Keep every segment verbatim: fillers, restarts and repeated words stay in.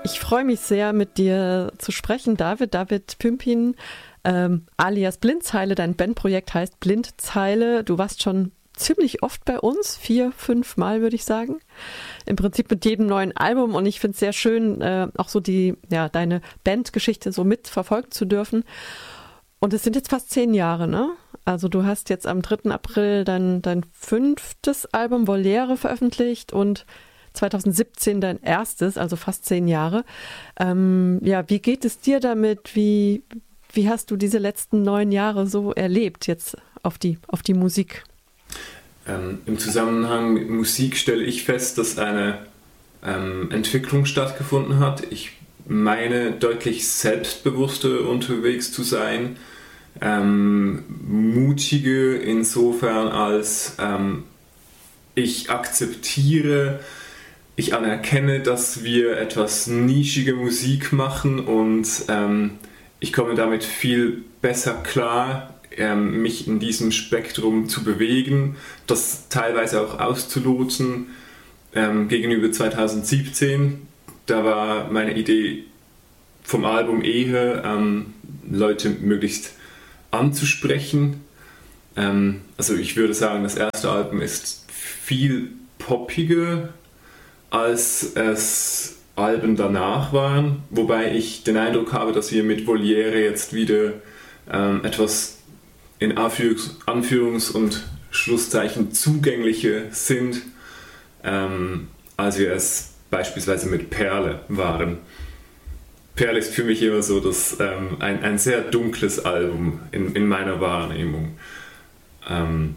Ich freue mich sehr, mit dir zu sprechen, David. David Pümpin, ähm, alias Blindzeile. Dein Bandprojekt heißt Blindzeile. Du warst schon ziemlich oft bei uns, vier, fünf Mal würde ich sagen. Im Prinzip mit jedem neuen Album, und ich finde es sehr schön, äh, auch so die, ja, deine Bandgeschichte so mitverfolgen zu dürfen. Und es sind jetzt fast zehn Jahre, ne? Also du hast jetzt am dritten April dein, dein fünftes Album Voliere veröffentlicht und zwanzig siebzehn dein erstes, also fast zehn Jahre. Ähm, ja, wie geht es dir damit? Wie, wie hast du diese letzten neun Jahre so erlebt jetzt auf die, auf die Musik? Ähm, Im Zusammenhang mit Musik stelle ich fest, dass eine ähm, Entwicklung stattgefunden hat. Ich meine, deutlich selbstbewusster unterwegs zu sein. Ähm, mutige insofern, als ähm, ich akzeptiere, ich anerkenne, dass wir etwas nischige Musik machen, und ähm, ich komme damit viel besser klar, ähm, mich in diesem Spektrum zu bewegen, das teilweise auch auszulotsen. Ähm, gegenüber zwanzig siebzehn, da war meine Idee vom Album eher, ähm, Leute möglichst anzusprechen. Ähm, also ich würde sagen, das erste Album ist viel poppiger, als es Alben danach waren, wobei ich den Eindruck habe, dass wir mit Voliere jetzt wieder ähm, etwas in Anführungs-, Anführungs- und Schlusszeichen zugänglicher sind, ähm, als wir es beispielsweise mit Perle waren. Perle ist für mich immer so das, ähm, ein, ein sehr dunkles Album in, in meiner Wahrnehmung. Ähm,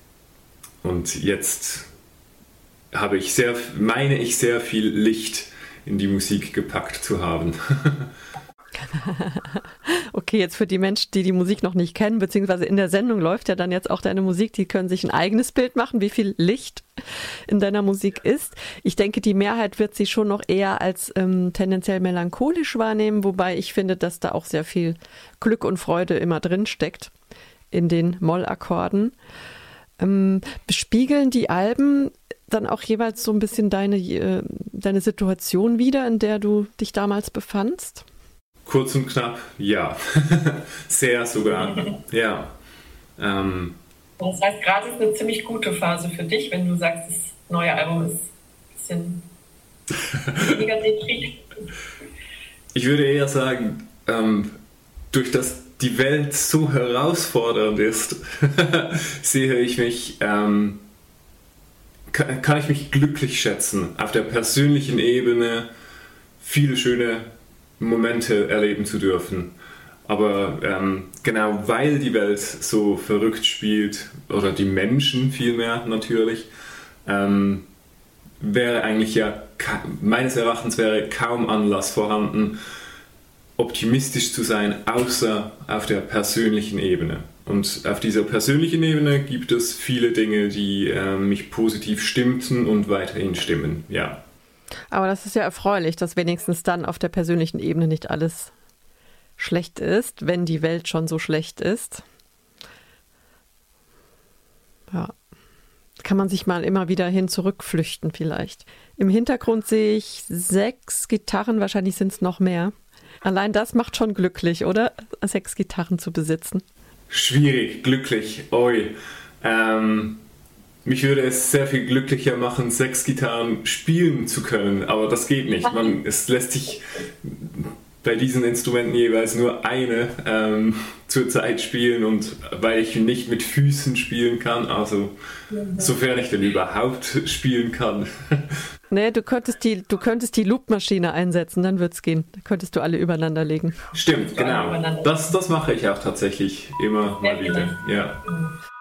und jetzt habe ich sehr, meine ich, sehr viel Licht in die Musik gepackt zu haben. Okay, jetzt für die Menschen, die die Musik noch nicht kennen, beziehungsweise in der Sendung läuft ja dann jetzt auch deine Musik, die können sich ein eigenes Bild machen, wie viel Licht in deiner Musik ist. Ich denke, die Mehrheit wird sie schon noch eher als ähm, tendenziell melancholisch wahrnehmen, wobei ich finde, dass da auch sehr viel Glück und Freude immer drin steckt in den Mollakkorden. Ähm, bespiegeln die Alben dann auch jeweils so ein bisschen deine, äh, deine Situation wider, in der du dich damals befandst? Kurz und knapp, ja. Sehr sogar, ja. Ähm. Das heißt, gerade ist eine ziemlich gute Phase für dich, wenn du sagst, das neue Album ist ein bisschen weniger deprimierend. Ich würde eher sagen, ähm, durch das die Welt so herausfordernd ist, sehe ich mich, ähm, kann, kann ich mich glücklich schätzen, auf der persönlichen Ebene viele schöne Momente erleben zu dürfen. Aber ähm, genau weil die Welt so verrückt spielt, oder die Menschen vielmehr natürlich, ähm, wäre eigentlich ja, meines Erachtens wäre kaum Anlass vorhanden, optimistisch zu sein, außer auf der persönlichen Ebene. Und auf dieser persönlichen Ebene gibt es viele Dinge, die äh, mich positiv stimmten und weiterhin stimmen, ja. Aber das ist ja erfreulich, dass wenigstens dann auf der persönlichen Ebene nicht alles schlecht ist, wenn die Welt schon so schlecht ist. Ja, kann man sich mal immer wieder hin zurückflüchten vielleicht. Im Hintergrund sehe ich sechs Gitarren, wahrscheinlich sind es noch mehr. Allein das macht schon glücklich, oder? Sechs Gitarren zu besitzen. Schwierig, glücklich, oi. Ähm... Mich würde es sehr viel glücklicher machen, sechs Gitarren spielen zu können, aber das geht nicht. Man, es lässt sich bei diesen Instrumenten jeweils nur eine ähm, zur Zeit spielen, und weil ich nicht mit Füßen spielen kann, also sofern ich denn überhaupt spielen kann. Nee, du könntest die, du könntest die Loopmaschine einsetzen, dann wird's gehen. Da könntest du alle übereinander legen. Stimmt, genau. Das, das mache ich auch tatsächlich immer mal wieder. Ja.